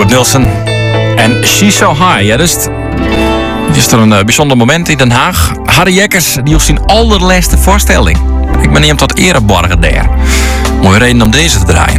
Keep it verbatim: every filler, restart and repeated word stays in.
Robert Nilsson en She's So High. Ja, dus het is er een uh, bijzonder moment in Den Haag. Harry Jekkers, die heeft zijn allerlaatste voorstelling. Ik ben hem tot ereborgen daar. Mooie reden om deze te draaien.